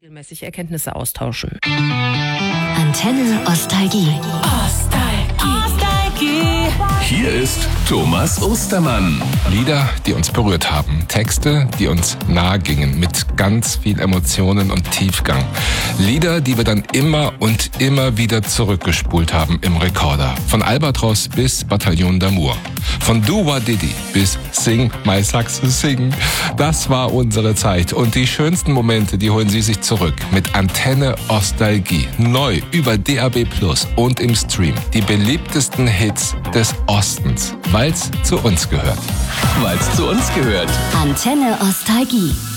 Regelmäßig Erkenntnisse austauschen. Antenne Ostalgie. Hier ist Thomas Ostermann. Lieder, die uns berührt haben. Texte, die uns nahe gingen, mit ganz viel Emotionen und Tiefgang. Lieder, die wir dann immer und immer wieder zurückgespult haben im Rekorder. Von Albatros bis Bataillon d'Amour. Von Do Wah Diddy bis Sing My Saxo Sing. Das war unsere Zeit. Und die schönsten Momente, die holen Sie sich zurück mit Antenne Ostalgie. Neu über DAB+ und im Stream. Die beliebtesten Hits des Ostens, weil's zu uns gehört. Weil's zu uns gehört. Antenne Ostalgie.